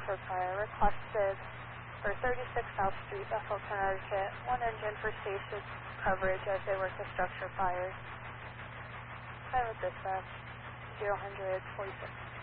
Bedford Fire. Requested for 36 South Street, Bethel, Connecticut. One engine for station coverage as they work the structure fires. Time with dispatch, 046.